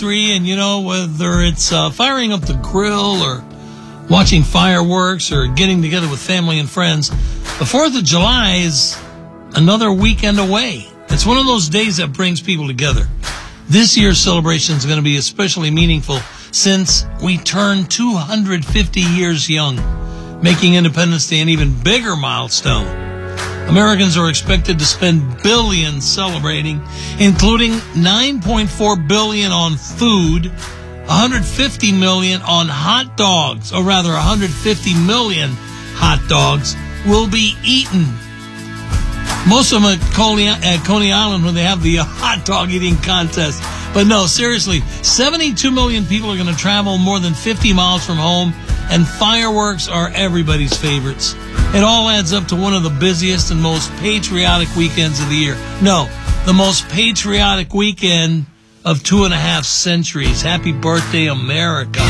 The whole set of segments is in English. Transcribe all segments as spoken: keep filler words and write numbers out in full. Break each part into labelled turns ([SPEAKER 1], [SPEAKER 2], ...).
[SPEAKER 1] three, and you know, whether it's uh, firing up the grill or watching fireworks or getting together with family and friends, the fourth of July is another weekend away. It's one of those days that brings people together. This year's celebration is going to be especially meaningful since we turn two hundred fifty years young, making Independence Day an even bigger milestone. Americans are expected to spend billions celebrating, including nine point four billion dollars on food, one hundred fifty million dollars on hot dogs, or rather one hundred fifty million hot dogs will be eaten. Most of them at Coney, at Coney Island when they have the hot dog eating contest. But no, seriously, seventy-two million people are going to travel more than fifty miles from home, and fireworks are everybody's favorites. It all adds up to one of the busiest and most patriotic weekends of the year. No, the most patriotic weekend of two and a half centuries. Happy birthday, America.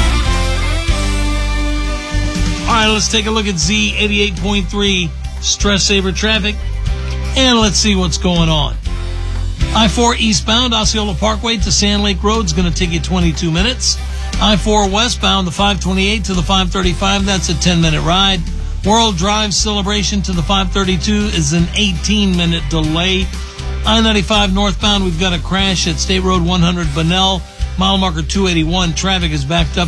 [SPEAKER 1] All right, let's take a look at Z eighty-eight point three Stress Saver Traffic, and let's see what's going on. I four eastbound, Osceola Parkway to Sand Lake Road is going to take you twenty-two minutes. I four westbound, the five twenty-eight to the five thirty-five, that's a ten-minute ride. World Drive Celebration to the five thirty-two is an eighteen-minute delay. I ninety-five northbound, we've got a crash at State Road one hundred Bunnell. Mile marker two eighty-one, traffic is backed up